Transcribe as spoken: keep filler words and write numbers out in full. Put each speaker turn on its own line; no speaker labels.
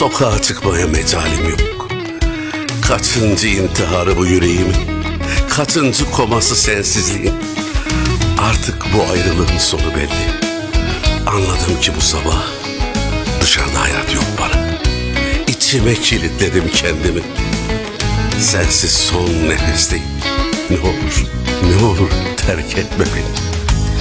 Sokağa çıkmaya mecalim yok. Kaçıncı intiharı bu yüreğimin, kaçıncı koması sensizliğin. Artık bu ayrılığın sonu belli. Anladım ki bu sabah dışarıda hayat yok bana. İçime kilitledim kendimi. Sensiz son nefesteyim. Ne olur, ne olur terk etme beni.